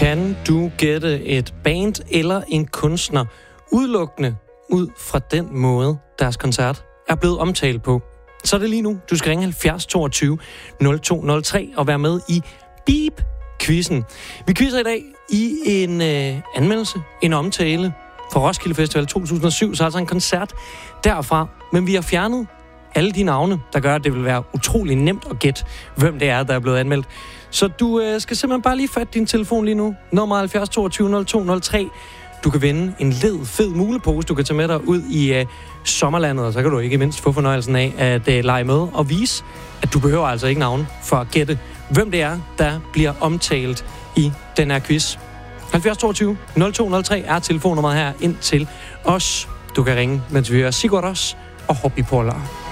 Kan du gætte et band eller en kunstner udelukkende ud fra den måde, deres koncert er blevet omtalt på? Så er det lige nu. Du skal ringe 70 22 0203 og være med i Beep-quizzen. Vi quizzer i dag i en anmeldelse, en omtale fra Roskilde Festival 2007, så altså en koncert derfra. Men vi har fjernet alle de navne, der gør, at det vil være utrolig nemt at gætte, hvem det er, der er blevet anmeldt. Så du skal simpelthen bare lige fatte din telefon lige nu. Nummer 70 22 0203. Du kan vinde en fed mulepose, du kan tage med dig ud i sommerlandet, og så kan du ikke mindst få fornøjelsen af at lege med og vise, at du behøver altså ikke navn for at gætte, hvem det er, der bliver omtalt i den her quiz. 70 22 0203 er telefonnummeret her ind til os. Du kan ringe, mens vi hører Sigurd Ros og Hobby Polar.